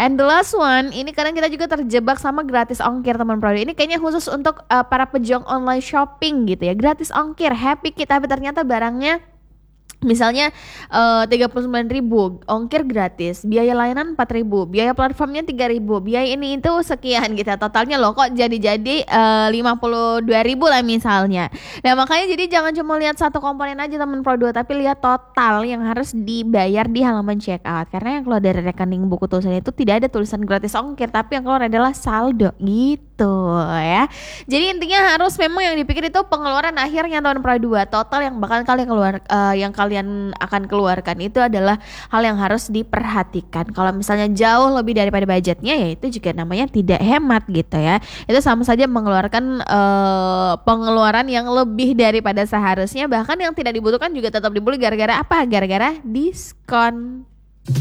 And the last one, ini kadang kita juga terjebak sama gratis ongkir teman Pro. Ini kayaknya khusus untuk para pejuang online shopping gitu ya. Gratis ongkir, happy kita, tapi ternyata barangnya misalnya 39.000 ongkir gratis, biaya layanan 4.000, biaya platformnya 3.000, biaya ini itu sekian gitu. Totalnya loh kok jadi 52.000 lah misalnya. Nah makanya jadi jangan cuma lihat satu komponen aja teman Pro 2, tapi lihat total yang harus dibayar di halaman checkout. Karena yang keluar dari rekening buku tulisan itu tidak ada tulisan gratis ongkir, tapi yang keluar adalah saldo gitu ya. Jadi intinya harus memang yang dipikir itu pengeluaran akhirnya teman Pro 2, total yang bakal kalian kalian akan keluarkan itu adalah hal yang harus diperhatikan. Kalau misalnya jauh lebih daripada budgetnya, ya itu juga namanya tidak hemat gitu ya. Itu sama saja mengeluarkan pengeluaran yang lebih daripada seharusnya, bahkan yang tidak dibutuhkan juga tetap dibeli gara-gara apa? Gara-gara diskon.